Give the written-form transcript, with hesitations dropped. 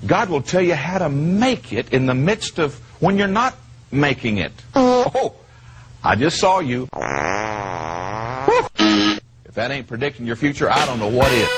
God will tell you how to make it in the midst of when you're not making it. Oh, I just saw you. If that ain't predicting your future, I don't know what is.